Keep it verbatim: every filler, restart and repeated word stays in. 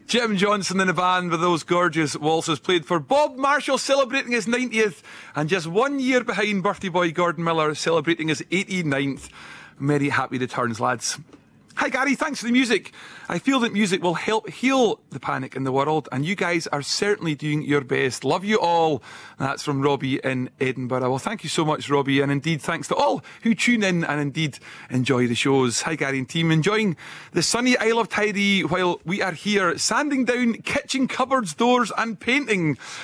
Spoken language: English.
Jim Johnson in the band with those gorgeous waltzes played for Bob Marshall celebrating his ninetieth, and just one year behind birthday boy Gordon Miller celebrating his eighty-ninth. Merry happy returns, lads. Hi Gary, thanks for the music. I feel that music will help heal the panic in the world, and you guys are certainly doing your best. Love you all. That's from Robbie in Edinburgh. Well, thank you so much, Robbie, and indeed thanks to all who tune in and indeed enjoy the shows. Hi Gary and team, enjoying the sunny Isle of Tiree while we are here sanding down kitchen cupboards, doors and painting.